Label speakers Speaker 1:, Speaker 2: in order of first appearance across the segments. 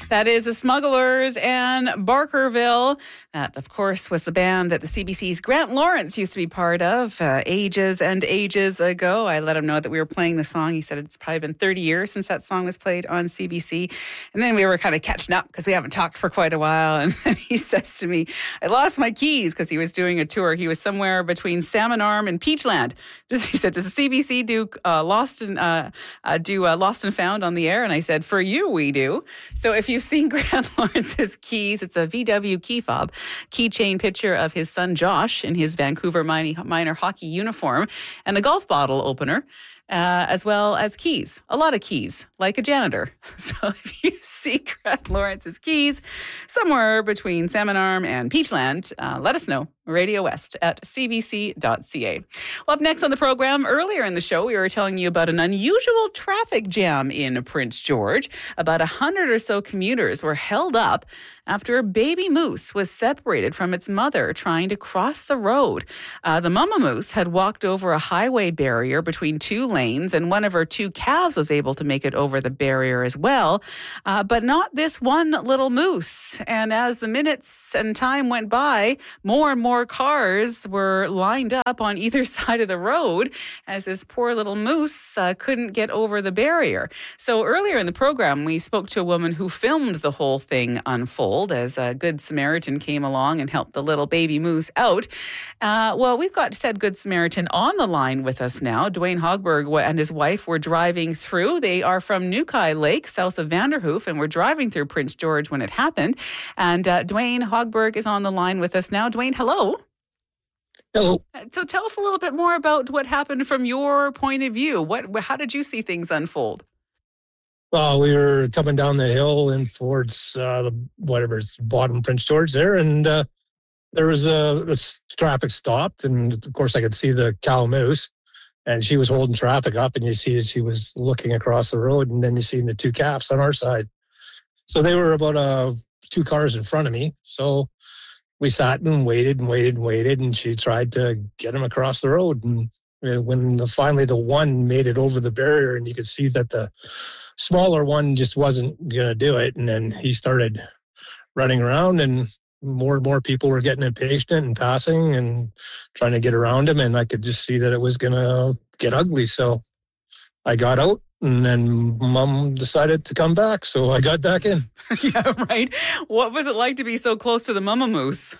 Speaker 1: That is the Smugglers and Barkerville. That, of course, was the band that the CBC's Grant Lawrence used to be part of ages and ages ago. I let him know that we were playing the song. He said it's probably been 30 years since that song was played on CBC. And then we were kind of catching up because we haven't talked for quite a while. And then he says to me, I lost my keys because he was doing a tour. He was somewhere between Salmon Arm and Peachland. He said, does the CBC do Lost and Found on the air? And I said, for you, we do. So if you've seen Grant Lawrence's keys, it's a VW key fob, keychain picture of his son Josh in his Vancouver Minor hockey uniform, and a golf bottle opener, as well as keys. A lot of keys, like a janitor. So if you see Grant Lawrence's keys somewhere between Salmon Arm and Peachland, let us know. Radio West at cbc.ca. Well, up next on the program, earlier in the show, we were telling you about an unusual traffic jam in Prince George. About 100 or so commuters were held up after a baby moose was separated from its mother trying to cross the road. The mama moose had walked over a highway barrier between two lanes, and one of her two calves was able to make it over the barrier as well, but not this one little moose. And as the minutes and time went by, more and more cars were lined up on either side of the road as this poor little moose couldn't get over the barrier. So earlier in the program, we spoke to a woman who filmed the whole thing unfold as a Good Samaritan came along and helped the little baby moose out. Well, we've got said Good Samaritan on the line with us now. Dwayne Hogberg and his wife were driving through. They are from Nukai Lake, south of Vanderhoof, and were driving through Prince George when it happened. And Dwayne Hogberg is on the line with us now. Dwayne, hello.
Speaker 2: Hello.
Speaker 1: So tell us a little bit more about what happened from your point of view. How did you see things unfold?
Speaker 2: Well, we were coming down the hill and towards bottom Prince George there, and there was a traffic stopped, and of course I could see the cow moose, and she was holding traffic up, and you see she was looking across the road, and then you see the two calves on our side. So they were about 2 cars in front of me. So we sat and waited, and she tried to get him across the road. And when finally the one made it over the barrier, and you could see that the smaller one just wasn't going to do it, and then he started running around, and more people were getting impatient and passing and trying to get around him, and I could just see that it was going to get ugly. So I got out, and then Mom decided to come back, so I got back in.
Speaker 1: Yeah, right. What was it like to be so close to the mama moose?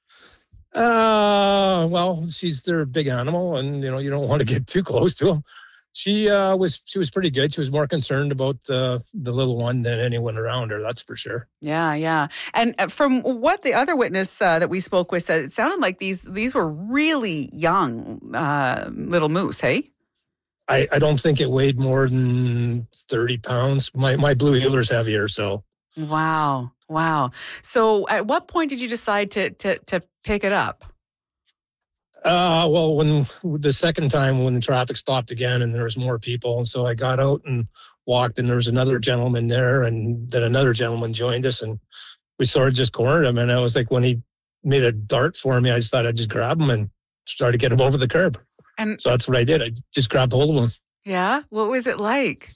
Speaker 2: Well, they're a big animal, and you don't want to get too close to them. She was pretty good. She was more concerned about the little one than anyone around her, that's for sure.
Speaker 1: Yeah. And from what the other witness that we spoke with said, it sounded like these were really young little moose, hey?
Speaker 2: I don't think it weighed more than 30 pounds. My blue heeler's heavier, so.
Speaker 1: Wow. So at what point did you decide to pick it up?
Speaker 2: Well, when the second time when the traffic stopped again and there was more people, and so I got out and walked, and there was another gentleman there, and then another gentleman joined us, and we sort of just cornered him. And I was like, when he made a dart for me, I just thought I'd just grab him and try to get him over the curb. And so that's what I did. I just grabbed hold of him.
Speaker 1: Yeah? What was it like?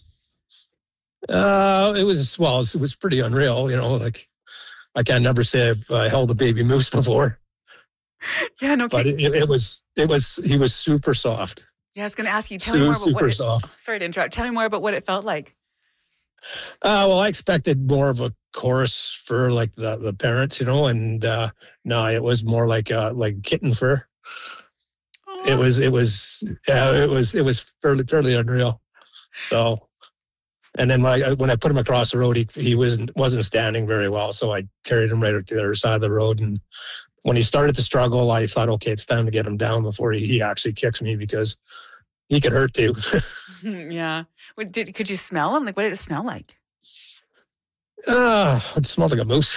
Speaker 2: It was pretty unreal. Like I can't never say I've held a baby moose before.
Speaker 1: Yeah, no.
Speaker 2: But he was super soft.
Speaker 1: Yeah, I was going to ask you. Tell me more about
Speaker 2: super soft.
Speaker 1: Sorry to interrupt. Tell me more about what it felt like.
Speaker 2: Well, I expected more of a chorus for like the parents, and no, it was more like kitten fur. It was fairly unreal. So, and then when I put him across the road, he wasn't standing very well, so I carried him right to the other side of the road. And when he started to struggle, I thought, okay, it's time to get him down before he actually kicks me, because he could hurt too.
Speaker 1: Yeah. Could you smell him? Like, what did it smell like?
Speaker 2: It smelled like a moose.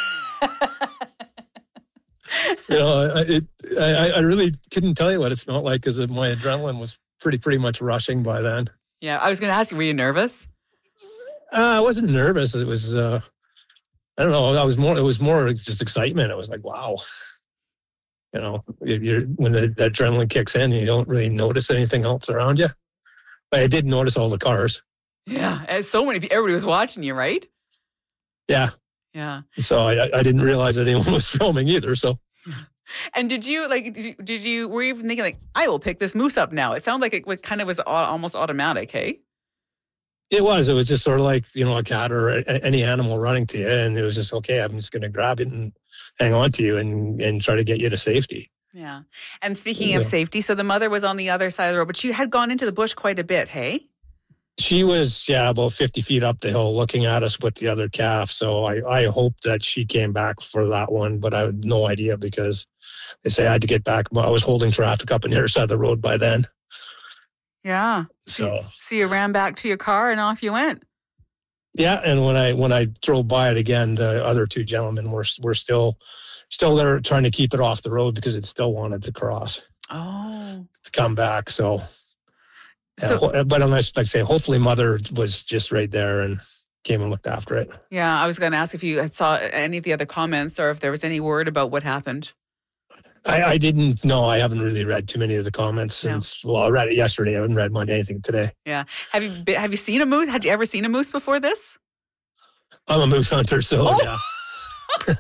Speaker 2: I really couldn't tell you what it smelled like because my adrenaline was pretty much rushing by then.
Speaker 1: Yeah, I was going to ask you, were you nervous?
Speaker 2: I wasn't nervous. It was, I don't know. It was more just excitement. It was like, wow. When the adrenaline kicks in, you don't really notice anything else around you. But I did notice all the cars.
Speaker 1: Yeah, and so many people. Everybody was watching you, right?
Speaker 2: Yeah.
Speaker 1: Yeah.
Speaker 2: So I didn't realize that anyone was filming either. So.
Speaker 1: And were you even thinking like, I will pick this moose up now? It sounded like it kind of was almost automatic, hey?
Speaker 2: It was just sort of like, a cat or any animal running to you. And it was just, okay, I'm just going to grab it and hang on to you and try to get you to safety.
Speaker 1: Yeah. And speaking of safety, so the mother was on the other side of the road, but she had gone into the bush quite a bit, hey?
Speaker 2: She was, about 50 feet up the hill looking at us with the other calf. So I hope that she came back for that one, but I had no idea because they say I had to get back. I was holding traffic up on the other side of the road by then.
Speaker 1: Yeah.
Speaker 2: So
Speaker 1: you ran back to your car and off you went.
Speaker 2: Yeah. And when I drove by it again, the other two gentlemen were still there trying to keep it off the road because it still wanted to cross.
Speaker 1: Oh.
Speaker 2: To come back. So but unless, like I say, hopefully mother was just right there and came and looked after it.
Speaker 1: Yeah, I was going to ask if you saw any of the other comments or if there was any word about what happened.
Speaker 2: I didn't know. I haven't really read too many of the comments since. Well, I read it yesterday. I haven't read much anything today.
Speaker 1: Yeah. Have you seen a moose? Had you ever seen a moose before this?
Speaker 2: I'm a moose hunter, so yeah.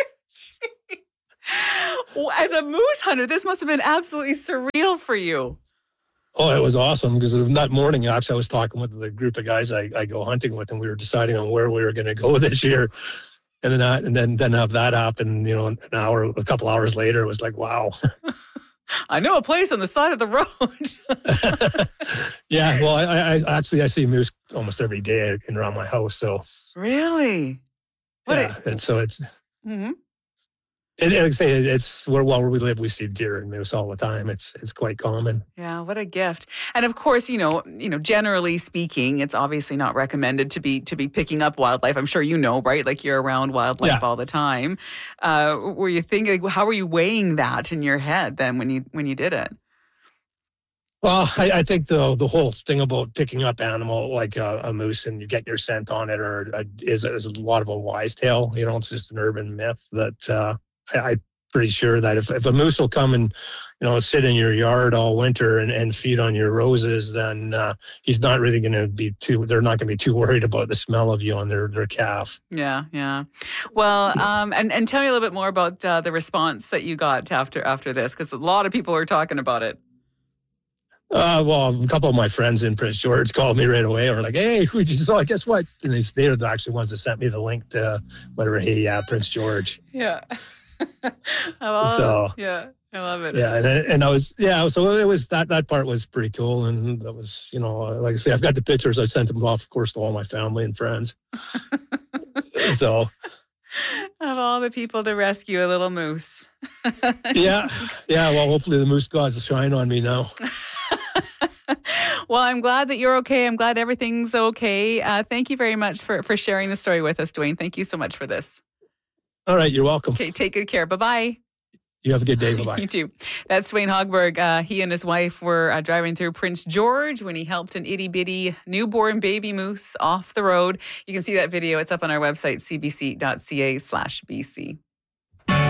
Speaker 1: Well, as a moose hunter, this must have been absolutely surreal for you.
Speaker 2: Oh, it was awesome because that morning, actually, I was talking with the group of guys I go hunting with, and we were deciding on where we were going to go this year. And then have that happen, a couple hours later, it was like, wow.
Speaker 1: I know a place on the side of the road.
Speaker 2: Yeah, well, I see moose almost every day around my house. So
Speaker 1: really,
Speaker 2: and so it's.
Speaker 1: Mm-hmm.
Speaker 2: And like I say, it's where we live, we see deer and moose all the time. It's quite common.
Speaker 1: Yeah, what a gift! And of course, generally speaking, it's obviously not recommended to be picking up wildlife. I'm sure right? Like you're around wildlife all the time. Were you thinking? How were you weighing that in your head then when you did it?
Speaker 2: Well, I think the whole thing about picking up animal like a moose and you get your scent on it is a lot of a wise tale. It's just an urban myth that. I'm pretty sure that if a moose will come and, sit in your yard all winter and feed on your roses, then he's not really going to be they're not going to be too worried about the smell of you on their calf.
Speaker 1: Yeah, yeah. Well, and tell me a little bit more about the response that you got after this, because a lot of people are talking about it.
Speaker 2: Well, a couple of my friends in Prince George called me right away. Or like, "Hey, we just saw. Guess what?" And they're the actually ones that sent me the link to whatever. Hey, yeah, Prince George.
Speaker 1: Yeah. I love it.
Speaker 2: Yeah, and I was so it was that part was pretty cool, and that was like I say, I've got the pictures. I sent them off, of course, to all my family and friends. So
Speaker 1: of all the people to rescue a little moose.
Speaker 2: yeah. Well, hopefully the moose gods shine on me now.
Speaker 1: Well, I'm glad that you're okay. I'm glad everything's okay. Thank you very much for sharing the story with us, Dwayne. Thank you so much for this.
Speaker 2: All right, you're welcome.
Speaker 1: Okay, take good care. Bye-bye.
Speaker 2: You have a good day. Bye-bye.
Speaker 1: You too. That's Dwayne Hogberg. He and his wife were driving through Prince George when he helped an itty-bitty newborn baby moose off the road. You can see that video. It's up on our website, cbc.ca/BC.